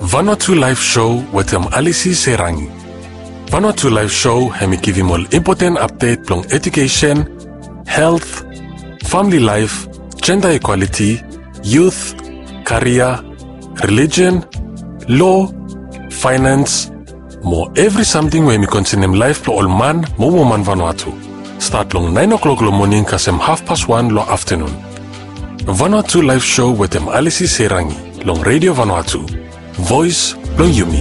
Vanuatu Live Show with Alisi Serangi. Vanuatu Live Show hemi give him all important update plong education, health, family life, gender equality, youth, career, religion, law, finance, more every something where me concern life for all man, mo woman Vanuatu. Start long 9 o'clock lo morning kasem 1:30 lo afternoon. Vanuatu Live Show with Alisi Serangi, long Radio Vanuatu. Voice long Yumi.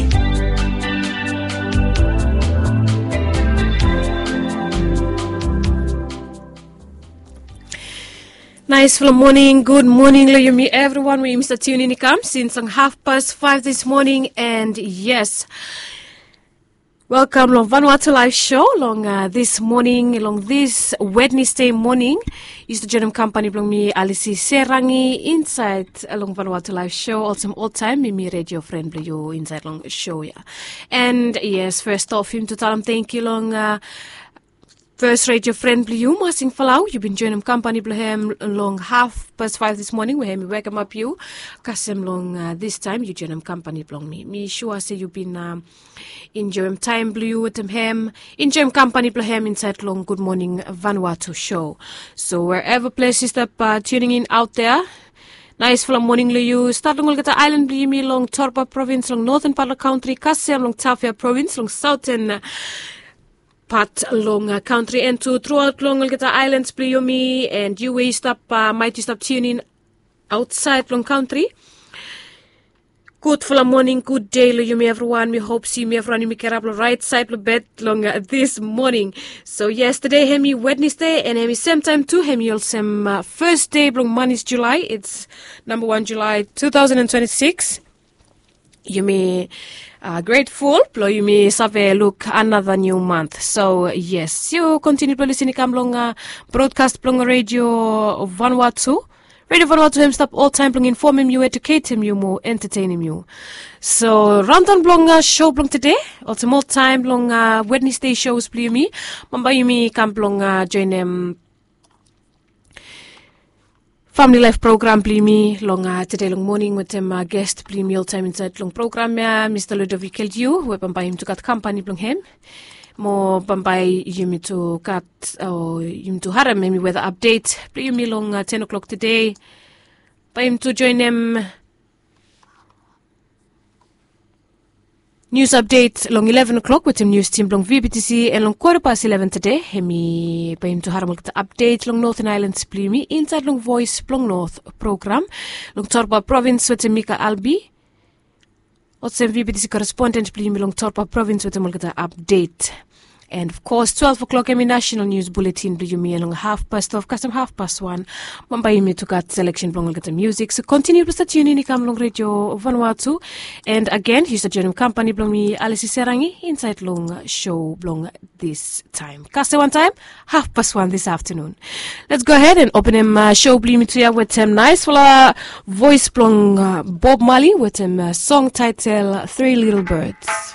Nice for the morning. Good morning, Loyumi, everyone. We Mr. Tuning Nikam since 5:30 this morning, and yes, welcome long Vanuatu Live Show long this morning, long this Wednesday morning. Used to join company long me Alisi Serangi inside long Vanuatu Live Show. Also all time me radio friend you inside long show yeah. And yes, first off him to tell him thank you long. First radio friend you masing falau you've been joining company him long 5:30 this morning we welcome up you kasem long this time you join company long me sure say you've been enjoying time blue with him enjoying company him inside long good morning Vanuatu show. So wherever places that tuning in out there, nice for the morning you start long the island blue me long Torpa province long northern part of the country kasem long Tafia province long southern part along country and to throughout long the islands play me and you will stop might stop tuning outside long country. Good for the morning, good day you me everyone. We hope see me everyone me care right side of bed long this morning. So yesterday hemi Wednesday and hemi same time too hemi also first day long month is July. It's number 1 July 2026. You may grateful, you may survey look another new month. So yes, you continue to listen to long broadcast long radio Vanuatu. Radio Vanuatu him stop all time long inform him you, educate him you, more entertain him you. So random long show long today. Also more time long Wednesday shows play me. Mamba you me come long join them. Family Life program play me long today long morning with them guest play me all time inside long program Mr. Ludovic you we bambay him to cut company long him more bambay you me to cut or you to haram me weather update play me long 10 o'clock today by him to join them news update long 11 o'clock with him news team long VBTC and long 11:15 today. Hemi by him to Haramul update long Northern Islands play me inside long voice long North program. Long Torpa province with Mika Albi. Also VBTC correspondent play me long Torpa province with him update. And of course 12 o'clock national news bulletin blue me along 12:30 custom 1:30. Mamba me to got selection long get music. So continue to stay tuned in long radio Vanuatu. And again he's a joining company blong me Alisi Serangi inside long show blong this time. Cast one time 1:30 this afternoon. Let's go ahead and open him show blue me to ya with him nice for voice blong Bob Marley with him song title 3 Little Birds.